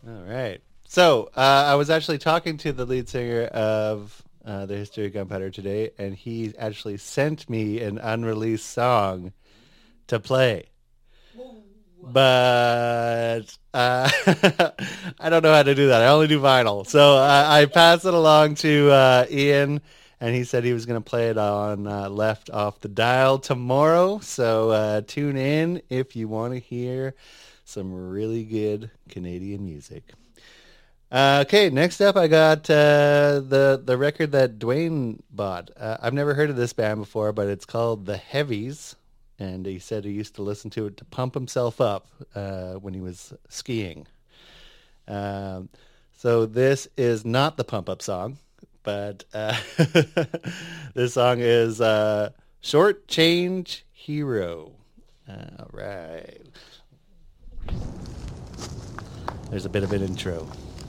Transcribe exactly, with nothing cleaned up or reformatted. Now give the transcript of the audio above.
All right. So uh, I was actually talking to the lead singer of uh, the History of Gunpowder today, and he actually sent me an unreleased song to play. But uh, I don't know how to do that. I only do vinyl. So I, I passed it along to uh, Ian, and he said he was going to play it on uh, Left Off the Dial tomorrow. So uh, tune in if you want to hear some really good Canadian music. Uh, okay, next up, I got uh, the the record that Dwayne bought. Uh, I've never heard of this band before, but it's called The Heavies, and he said he used to listen to it to pump himself up uh, when he was skiing. Um, so this is not the pump up song, but uh, this song is uh, Short Change Hero. All right, there's a bit of an intro.